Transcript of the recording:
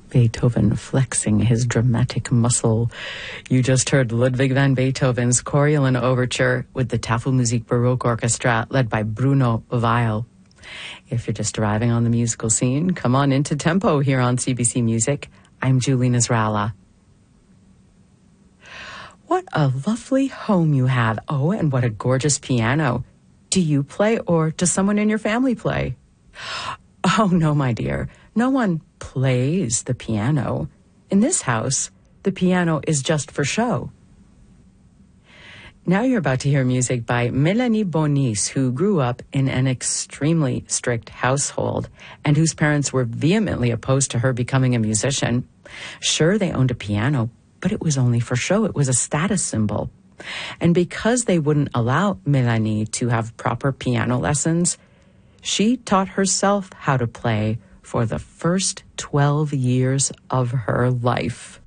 Beethoven flexing his dramatic muscle. You just heard Ludwig van Beethoven's Coriolan Overture with the Tafelmusik Baroque Orchestra led by Bruno Weil. If you're just arriving on the musical scene, come on into Tempo here on CBC Music. I'm Julie Nasrallah. What a lovely home you have. Oh, and what a gorgeous piano. Do you play or does someone in your family play? Oh, no, my dear. No one plays the piano. In this house, the piano is just for show. Now you're about to hear music by Mélanie Bonis, who grew up in an extremely strict household and whose parents were vehemently opposed to her becoming a musician. Sure, they owned a piano, but it was only for show. It was a status symbol. And because they wouldn't allow Mélanie to have proper piano lessons, she taught herself how to play for the first 12 years of her life.